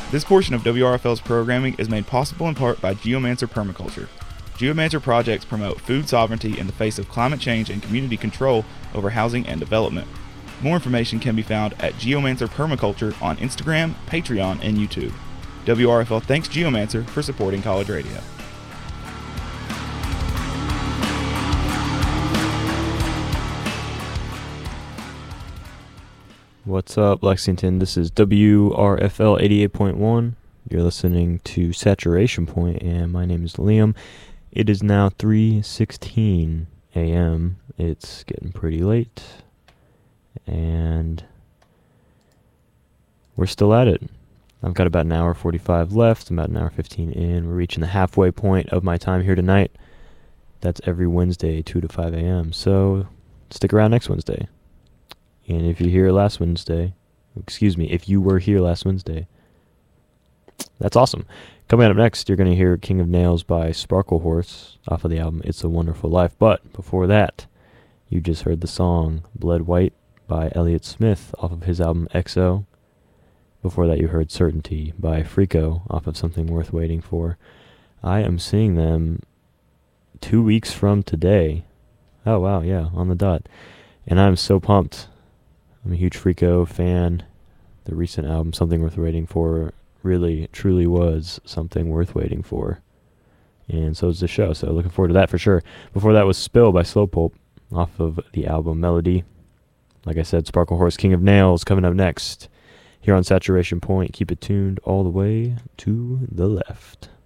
This portion of WRFL's programming is made possible in part by Geomancer Permaculture. Geomancer projects promote food sovereignty in the face of climate change and community control over housing and development. More information can be found at Geomancer Permaculture on Instagram, Patreon, and YouTube. WRFL thanks Geomancer for supporting college radio. What's up, Lexington? This is WRFL 88.1. You're listening to Saturation Point, and my name is Liam. It is now 3:16 a.m. It's getting pretty late, and we're still at it. I've got about an hour 45 left, about an hour 15 in. We're reaching the halfway point of my time here tonight. That's every Wednesday, 2 to 5 a.m. So stick around next Wednesday. And if you were here last Wednesday, that's awesome. Coming up next, you're going to hear King of Nails by Sparklehorse off of the album It's a Wonderful Life. But before that, you just heard the song Bled White by Elliott Smith off of his album XO. Before that, you heard Certainty by Freako off of Something Worth Waiting For. I am seeing them 2 weeks from today. Oh, wow, yeah, on the dot. And I'm so pumped. I'm a huge Freako fan. The recent album, Something Worth Waiting For, really, truly was something worth waiting for. And so is the show, so looking forward to that for sure. Before that was Spill by Slowpoke off of the album Melody. Like I said, Sparklehorse, King of Nails, coming up next. Here on Saturation Point, keep it tuned all the way to the left.